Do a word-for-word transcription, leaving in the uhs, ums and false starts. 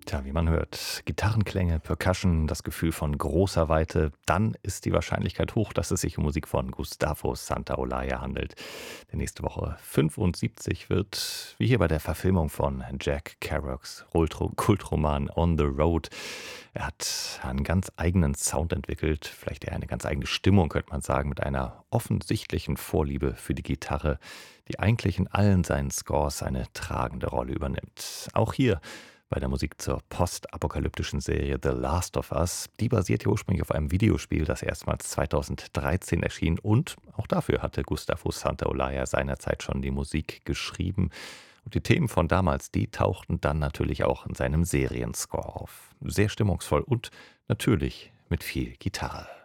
Tja, wie man hört, Gitarrenklänge, Percussion, das Gefühl von großer Weite, dann ist die Wahrscheinlichkeit hoch, dass es sich um Musik von Gustavo Santaolalla handelt, der nächste Woche fünfundsiebzig wird, wie hier bei der Verfilmung von Jack Kerouacs Kultro- Kultroman On the Road. Er hat einen ganz eigenen Sound entwickelt, vielleicht eher eine ganz eigene Stimmung, könnte man sagen, mit einer offensichtlichen Vorliebe für die Gitarre, die eigentlich in allen seinen Scores eine tragende Rolle übernimmt. Auch hier bei der Musik zur postapokalyptischen Serie The Last of Us. Die basiert ja ursprünglich auf einem Videospiel, das erstmals zweitausenddreizehn erschien, und auch dafür hatte Gustavo Santaolalla seinerzeit schon die Musik geschrieben. Und die Themen von damals, die tauchten dann natürlich auch in seinem Serienscore auf. Sehr stimmungsvoll und natürlich mit viel Gitarre.